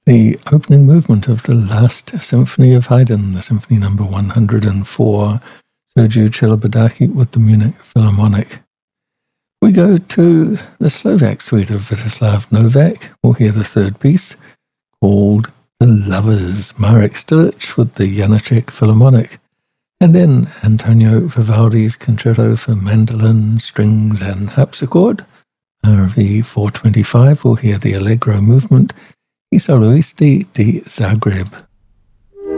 the opening movement of the last symphony of Haydn, the symphony number 104, Sergiu Celibidache with the Munich Philharmonic. We go to the Slovak suite of Vítislav Novak. We'll hear the third piece called The Lovers, Marek Stilic with the Janáček Philharmonic. And then Antonio Vivaldi's Concerto for Mandolin, Strings and Harpsichord. RV 425, we'll hear the Allegro movement, I Soloisti di Zagreb.